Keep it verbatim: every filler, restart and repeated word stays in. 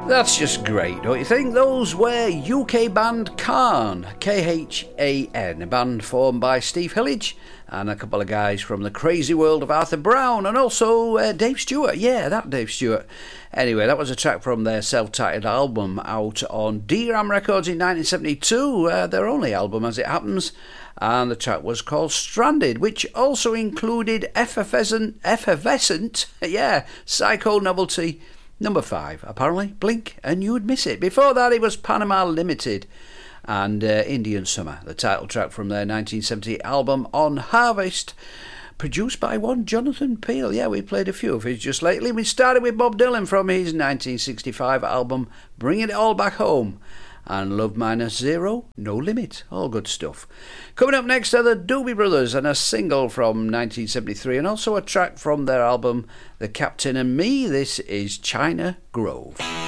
That's just great, don't you think? Those were U K band Khan, K H A N, a band formed by Steve Hillage and a couple of guys from the crazy world of Arthur Brown, and also uh, Dave Stewart. Yeah, that Dave Stewart. Anyway, that was a track from their self-titled album out on D RAM Records in nineteen seventy-two, uh, their only album as it happens, and the track was called Stranded, which also included effervescent, effervescent, yeah, psycho novelty number five, apparently, Blink and You'd Miss It. Before that, it was Panama Limited and uh, Indian Summer, the title track from their nineteen seventy album On Harvest, produced by one Jonathan Peel. Yeah, we played a few of his just lately. We started with Bob Dylan from his nineteen sixty-five album Bringing It All Back Home, and Love Minus Zero, No Limit, all good stuff. Coming up next are the Doobie Brothers and a single from nineteen seventy-three, and also a track from their album The Captain and Me. This is China Grove.